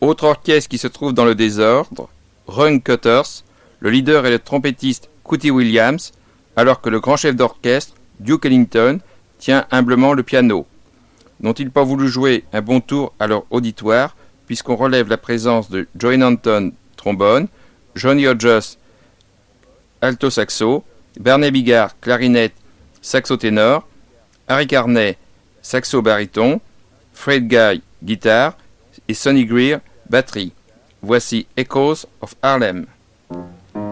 Autre orchestre qui se trouve dans le désordre, Rung Cutters, le leader est le trompettiste Cootie Williams, alors que le grand chef d'orchestre, Duke Ellington, tient humblement le piano. N'ont-ils pas voulu jouer un bon tour à leur auditoire, puisqu'on relève la présence de Joey Nanton, trombone, Johnny Hodges, alto saxo, Bernie Bigard, clarinette, saxo ténor, Harry Carney, saxo baryton, Fred Guy, guitare, et Sonny Greer, batterie. Voici Echoes of Harlem.